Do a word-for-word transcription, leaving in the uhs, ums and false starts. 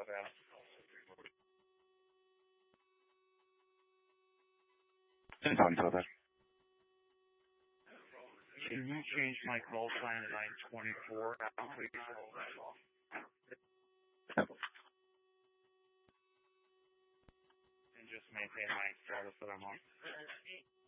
Clubhouse. It's on Clubhouse. Can you change my call sign to nine twenty-four, please? Yep. And just maintain my status that I'm on.